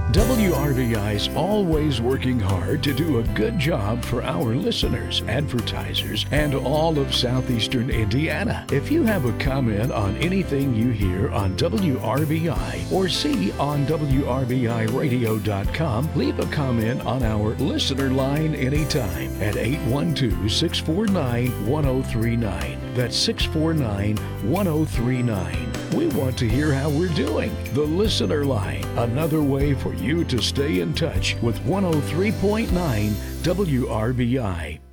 WRBI is always working hard to do a good job for our listeners, advertisers, and all of southeastern Indiana. If you have a comment on anything you hear on WRBI or see on WRBIRadio.com, leave a comment on our listener line anytime at 812-649-1039. That's 649-1039. We want to hear how we're doing. The Listener Line, another way for you to stay in touch with 103.9 WRBI.